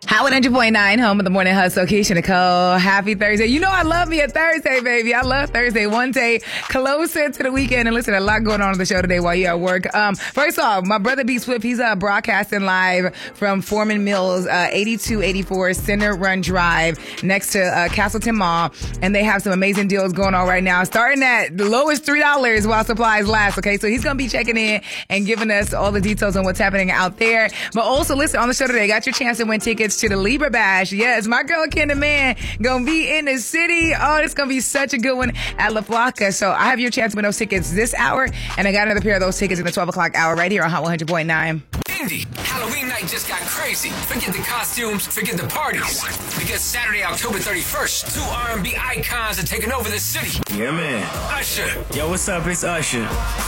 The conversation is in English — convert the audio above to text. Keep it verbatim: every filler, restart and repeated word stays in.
Hot one hundred point nine, home of the morning hustle. Keisha Nicole, happy Thursday. You know I love me a Thursday, baby. I love Thursday. One day closer to the weekend. And listen, a lot going on on the show today while you're at work. Um, first off, my brother B Swift, he's uh, broadcasting live from Foreman Mills, uh, eighty-two eighty-four Center Run Drive next to uh, Castleton Mall. And they have some amazing deals going on right now, starting at the lowest three dollars while supplies last. Okay, so he's going to be checking in and giving us all the details on what's happening out there. But also, listen, on the show today, got your chance to win tickets to the Libra Bash. Yes, my girl Ken the Man gonna be in the city. Oh, it's gonna be such a good one at La Flaca. So I have your chance to win those tickets this hour, and I got another pair of those tickets in the twelve o'clock hour right here on Hot one hundred point nine. Indy, Halloween night just got crazy. Forget the costumes, forget the parties. Because Saturday, October thirty-first, two R and B icons are taking over the city. Yeah, man. Usher. Yo, what's up? It's Usher.